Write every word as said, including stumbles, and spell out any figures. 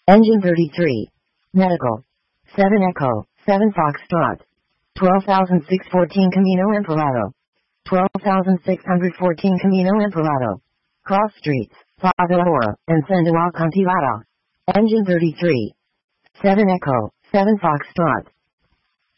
Engine thirty-three. Medical. seven Echo, seven Foxtrot. twelve thousand six hundred fourteen Camino Empalado. twelve thousand six hundred fourteen Camino Empalado. Cross streets, Plaza Hora, and Sandoval Cantilada. Engine thirty-three. seven Echo, seven Foxtrot.